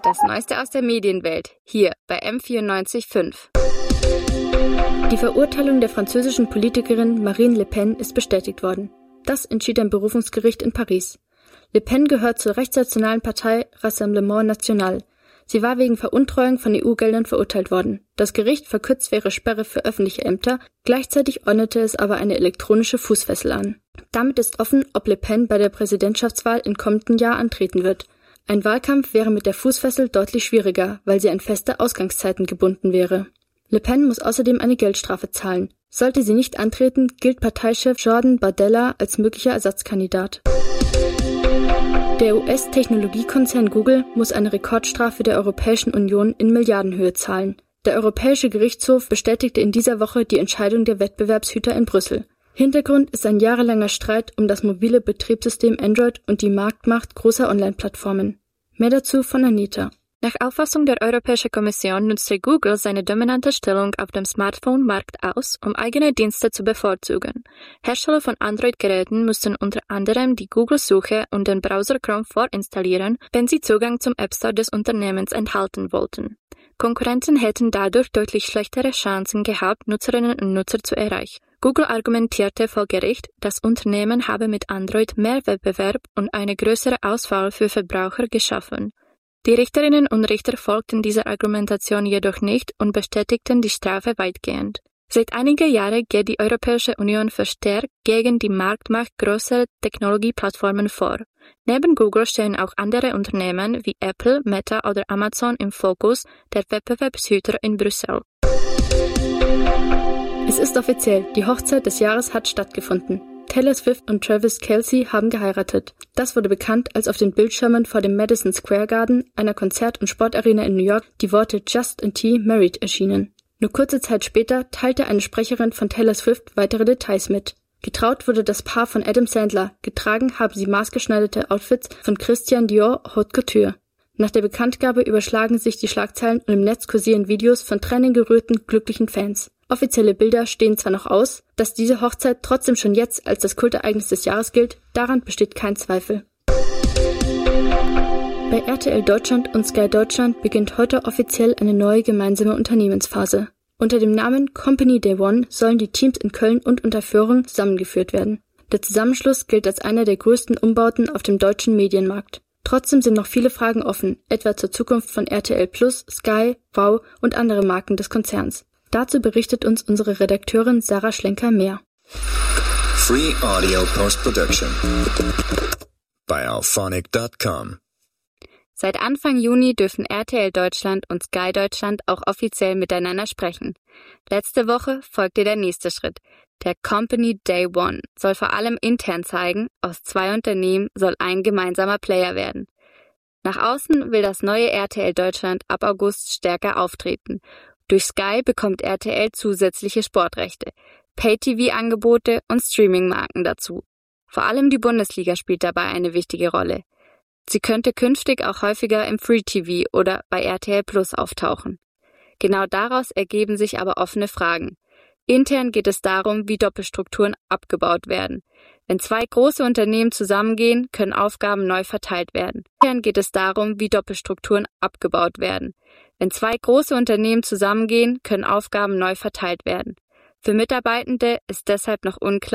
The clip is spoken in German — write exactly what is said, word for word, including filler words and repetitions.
Das Neueste aus der Medienwelt, hier bei M vierundneunzig Komma fünf. Die Verurteilung der französischen Politikerin Marine Le Pen ist bestätigt worden. Das entschied ein Berufungsgericht in Paris. Le Pen gehört zur rechtsnationalen Partei Rassemblement National. Sie war wegen Veruntreuung von E U-Geldern verurteilt worden. Das Gericht verkürzte ihre Sperre für öffentliche Ämter, gleichzeitig ordnete es aber eine elektronische Fußfessel an. Damit ist offen, ob Le Pen bei der Präsidentschaftswahl im kommenden Jahr antreten wird. Ein Wahlkampf wäre mit der Fußfessel deutlich schwieriger, weil sie an feste Ausgangszeiten gebunden wäre. Le Pen muss außerdem eine Geldstrafe zahlen. Sollte sie nicht antreten, gilt Parteichef Jordan Bardella als möglicher Ersatzkandidat. Der U S-Technologiekonzern Google muss eine Rekordstrafe der Europäischen Union in Milliardenhöhe zahlen. Der Europäische Gerichtshof bestätigte in dieser Woche die Entscheidung der Wettbewerbshüter in Brüssel. Hintergrund ist ein jahrelanger Streit um das mobile Betriebssystem Android und die Marktmacht großer Online-Plattformen. Mehr dazu von Anita. Nach Auffassung der Europäischen Kommission nutzte Google seine dominante Stellung auf dem Smartphone-Markt aus, um eigene Dienste zu bevorzugen. Hersteller von Android-Geräten mussten unter anderem die Google-Suche und den Browser Chrome vorinstallieren, wenn sie Zugang zum App Store des Unternehmens enthalten wollten. Konkurrenten hätten dadurch deutlich schlechtere Chancen gehabt, Nutzerinnen und Nutzer zu erreichen. Google argumentierte vor Gericht, das Unternehmen habe mit Android mehr Wettbewerb und eine größere Auswahl für Verbraucher geschaffen. Die Richterinnen und Richter folgten dieser Argumentation jedoch nicht und bestätigten die Strafe weitgehend. Seit einigen Jahren geht die Europäische Union verstärkt gegen die Marktmacht großer Technologieplattformen vor. Neben Google stehen auch andere Unternehmen wie Apple, Meta oder Amazon im Fokus der Wettbewerbshüter in Brüssel. Es ist offiziell, die Hochzeit des Jahres hat stattgefunden. Taylor Swift und Travis Kelce haben geheiratet. Das wurde bekannt, als auf den Bildschirmen vor dem Madison Square Garden, einer Konzert- und Sportarena in New York, die Worte Just and T Married erschienen. Nur kurze Zeit später teilte eine Sprecherin von Taylor Swift weitere Details mit. Getraut wurde das Paar von Adam Sandler, getragen haben sie maßgeschneiderte Outfits von Christian Dior Haute Couture. Nach der Bekanntgabe überschlagen sich die Schlagzeilen und im Netz kursieren Videos von Tränen gerührten, glücklichen Fans. Offizielle Bilder stehen zwar noch aus, dass diese Hochzeit trotzdem schon jetzt als das Kultereignis des Jahres gilt, daran besteht kein Zweifel. Bei R T L Deutschland und Sky Deutschland beginnt heute offiziell eine neue gemeinsame Unternehmensphase. Unter dem Namen Company Day One sollen die Teams in Köln und Unterföhring zusammengeführt werden. Der Zusammenschluss gilt als einer der größten Umbauten auf dem deutschen Medienmarkt. Trotzdem sind noch viele Fragen offen, etwa zur Zukunft von R T L Plus, Sky, Wow und andere Marken des Konzerns. Dazu berichtet uns unsere Redakteurin Sarah Schlenker mehr. Free Audio Post-Production bei auphonic Punkt com. Seit Anfang Juni dürfen R T L Deutschland und Sky Deutschland auch offiziell miteinander sprechen. Letzte Woche folgte der nächste Schritt. Der Company Day One soll vor allem intern zeigen, aus zwei Unternehmen soll ein gemeinsamer Player werden. Nach außen will das neue R T L Deutschland ab August stärker auftreten. Durch Sky bekommt R T L zusätzliche Sportrechte, Pay-T V-Angebote und Streaming-Marken dazu. Vor allem die Bundesliga spielt dabei eine wichtige Rolle. Sie könnte künftig auch häufiger im Free-T V oder bei R T L Plus auftauchen. Genau daraus ergeben sich aber offene Fragen. Intern geht es darum, wie Doppelstrukturen abgebaut werden. Wenn zwei große Unternehmen zusammengehen, können Aufgaben neu verteilt werden. Intern geht es darum, wie Doppelstrukturen abgebaut werden. Wenn zwei große Unternehmen zusammengehen, können Aufgaben neu verteilt werden. Für Mitarbeitende ist deshalb noch unklar,